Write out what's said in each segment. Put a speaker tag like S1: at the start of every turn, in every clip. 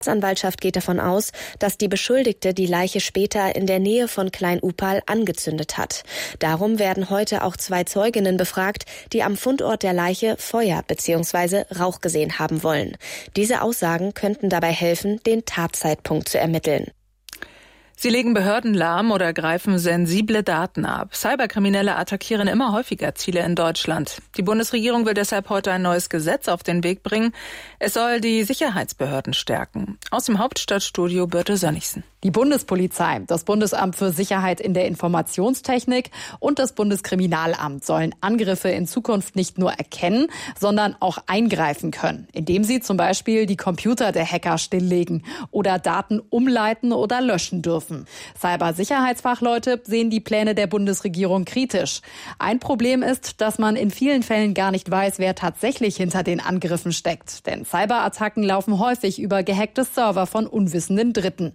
S1: Staatsanwaltschaft geht davon aus, dass die Beschuldigte die Leiche später in der Nähe von Klein-Upal angezündet hat. Darum werden heute auch 2 Zeuginnen befragt, die am Fundort der Leiche Feuer bzw. Rauch gesehen haben wollen. Diese Aussagen könnten dabei helfen, den Tatzeitpunkt zu ermitteln.
S2: Sie legen Behörden lahm oder greifen sensible Daten ab. Cyberkriminelle attackieren immer häufiger Ziele in Deutschland. Die Bundesregierung will deshalb heute ein neues Gesetz auf den Weg bringen. Es soll die Sicherheitsbehörden stärken. Aus dem Hauptstadtstudio Birte Sönnigsen.
S3: Die Bundespolizei, das Bundesamt für Sicherheit in der Informationstechnik und das Bundeskriminalamt sollen Angriffe in Zukunft nicht nur erkennen, sondern auch eingreifen können, indem sie zum Beispiel die Computer der Hacker stilllegen oder Daten umleiten oder löschen dürfen. Cybersicherheitsfachleute sehen die Pläne der Bundesregierung kritisch. Ein Problem ist, dass man in vielen Fällen gar nicht weiß, wer tatsächlich hinter den Angriffen steckt. Denn Cyberattacken laufen häufig über gehackte Server von unwissenden Dritten.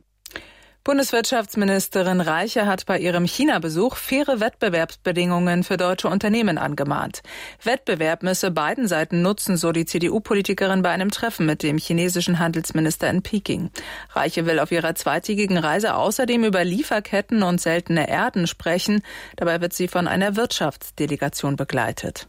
S2: Bundeswirtschaftsministerin Reiche hat bei ihrem China-Besuch faire Wettbewerbsbedingungen für deutsche Unternehmen angemahnt. Wettbewerb müsse beiden Seiten nutzen, so die CDU-Politikerin bei einem Treffen mit dem chinesischen Handelsminister in Peking. Reiche will auf ihrer zweitägigen Reise außerdem über Lieferketten und seltene Erden sprechen. Dabei wird sie von einer Wirtschaftsdelegation begleitet.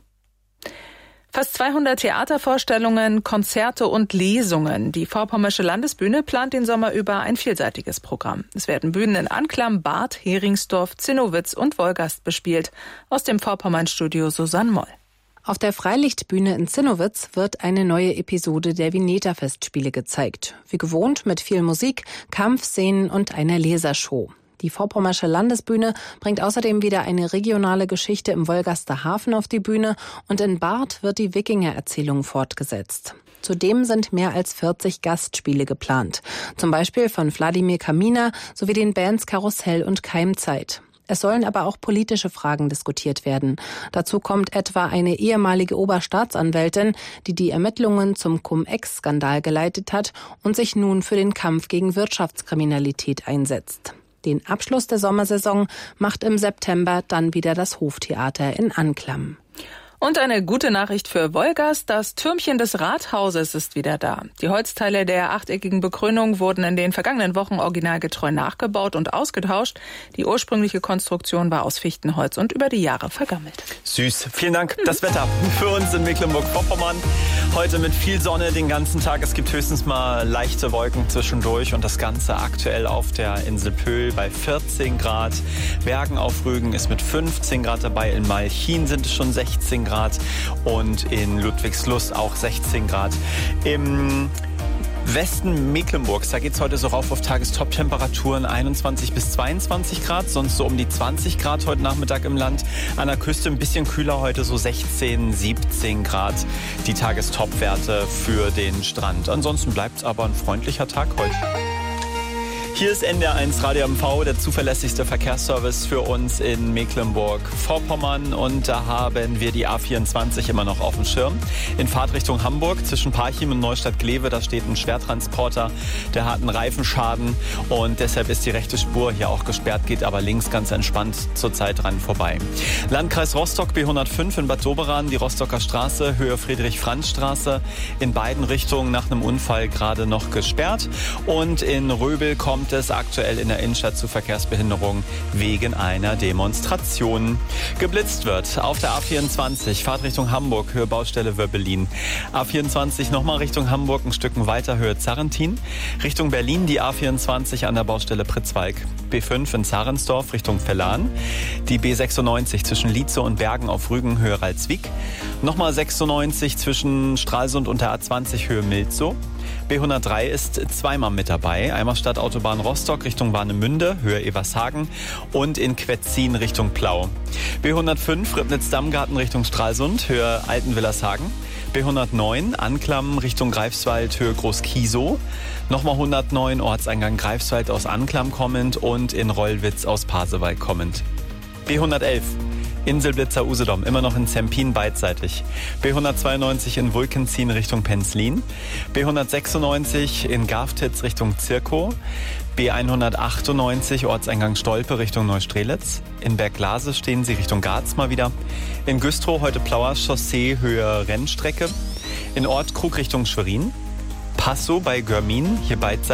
S2: Fast 200 Theatervorstellungen, Konzerte und Lesungen. Die Vorpommersche Landesbühne plant den Sommer über ein vielseitiges Programm. Es werden Bühnen in Anklam, Barth, Heringsdorf, Zinnowitz und Wolgast bespielt. Aus dem Vorpommern-Studio Susanne Moll.
S4: Auf der Freilichtbühne in Zinnowitz wird eine neue Episode der Vineta-Festspiele gezeigt. Wie gewohnt mit viel Musik, Kampfszenen und einer Lesershow. Die Vorpommersche Landesbühne bringt außerdem wieder eine regionale Geschichte im Wolgaster Hafen auf die Bühne und in Barth wird die Wikinger-Erzählung fortgesetzt. Zudem sind mehr als 40 Gastspiele geplant, zum Beispiel von Wladimir Kaminer sowie den Bands Karussell und Keimzeit. Es sollen aber auch politische Fragen diskutiert werden. Dazu kommt etwa eine ehemalige Oberstaatsanwältin, die die Ermittlungen zum Cum-Ex-Skandal geleitet hat und sich nun für den Kampf gegen Wirtschaftskriminalität einsetzt. Den Abschluss der Sommersaison macht im September dann wieder das Hoftheater in Anklam.
S2: Und eine gute Nachricht für Wolgast, das Türmchen des Rathauses ist wieder da. Die Holzteile der achteckigen Bekrönung wurden in den vergangenen Wochen originalgetreu nachgebaut und ausgetauscht. Die ursprüngliche Konstruktion war aus Fichtenholz und über die Jahre vergammelt.
S5: Süß. Vielen Dank. Das Wetter für uns in Mecklenburg-Vorpommern. Heute mit viel Sonne den ganzen Tag. Es gibt höchstens mal leichte Wolken zwischendurch und das Ganze aktuell auf der Insel Pöhl bei 14 Grad. Bergen auf Rügen ist mit 15 Grad dabei. In Malchin sind es schon 16 Grad und in Ludwigslust auch 16 Grad. Im Westen Mecklenburgs, da geht es heute so rauf auf Tagestop-Temperaturen 21 bis 22 Grad, sonst so um die 20 Grad heute Nachmittag im Land. An der Küste ein bisschen kühler heute, so 16, 17 Grad die Tagestop-Werte für den Strand. Ansonsten bleibt es aber ein freundlicher Tag heute. Hier ist NDR1 Radio MV, der zuverlässigste Verkehrsservice für uns in Mecklenburg-Vorpommern. Und da haben wir die A24 immer noch auf dem Schirm. In Fahrtrichtung Hamburg zwischen Parchim und Neustadt-Glewe, da steht ein Schwertransporter, der hat einen Reifenschaden. Und deshalb ist die rechte Spur hier auch gesperrt, geht aber links ganz entspannt zurzeit dran vorbei. Landkreis Rostock, B105 in Bad Doberan, die Rostocker Straße, Höhe Friedrich-Franz-Straße. In beiden Richtungen nach einem Unfall gerade noch gesperrt. Und in Röbel kommt es aktuell in der Innenstadt zu Verkehrsbehinderung wegen einer Demonstration. Geblitzt wird auf der A24, Fahrt Richtung Hamburg, Höhe Baustelle Wöbbelin. A24 nochmal Richtung Hamburg, ein Stück weiter, Höhe Zarrentin. Richtung Berlin die A24 an der Baustelle Pritzwalk. B5 in Zarensdorf Richtung Verlan. Die B96 zwischen Lietze und Bergen auf Rügen, Höhe Ralswiek. Nochmal 96 zwischen Stralsund und der A20, Höhe Milzow. B103 ist zweimal mit dabei. Einmal Stadtautobahn Rostock Richtung Warnemünde, Höhe Evershagen und in Quetzin Richtung Plau. B105 Ribnitz-Dammgarten Richtung Stralsund, Höhe Altenwillershagen. B109 Anklam Richtung Greifswald, Höhe Groß-Kiesow. Nochmal 109 Ortseingang Greifswald aus Anklam kommend und in Rollwitz aus Pasewalk kommend. B111 Inselblitzer Usedom, immer noch in Zempin beidseitig. B192 in Vulkenzien Richtung Penzlin. B196 in Garftitz Richtung Zirkow. B198 Ortseingang Stolpe Richtung Neustrelitz. In Berglase stehen sie Richtung Garz mal wieder. In Güstrow heute Plauer Chaussee Höhe Rennstrecke. In Ortkrug Richtung Schwerin. Passow bei Görmin, hier beidseitig.